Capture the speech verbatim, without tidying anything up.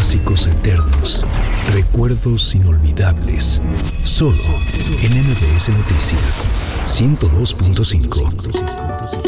Clásicos eternos. Recuerdos inolvidables. Solo en M B S Noticias ciento dos punto cinco.